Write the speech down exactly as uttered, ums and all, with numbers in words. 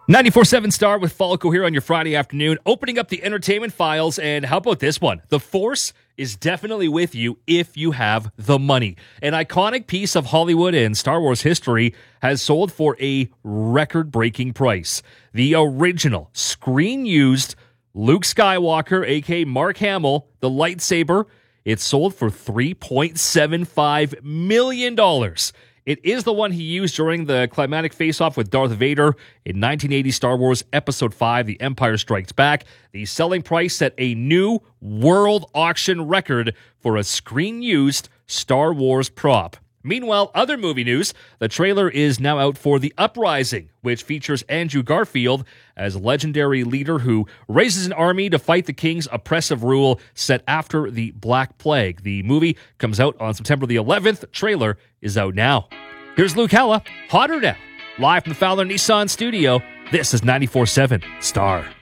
ninety-four point seven Star with Falco here on your Friday afternoon, opening up the entertainment files. And how about this one? The Force is definitely with you if you have the money. An iconic piece of Hollywood and Star Wars history has sold for a record-breaking price. The original screen-used Luke Skywalker, aka Mark Hamill, the lightsaber, it sold for three point seven five million dollars. It is the one he used during the climactic face-off with Darth Vader in nineteen eighty Star Wars Episode five, The Empire Strikes Back. The selling price set a new world auction record for a screen-used Star Wars prop. Meanwhile, other movie news, the trailer is now out for The Uprising, which features Andrew Garfield as a legendary leader who raises an army to fight the king's oppressive rule set after the Black Plague. The movie comes out on September the eleventh. Trailer is out now. Here's Luke Hella, Hotter Now, live from the Fowler Nissan studio. This is ninety-four point seven Star.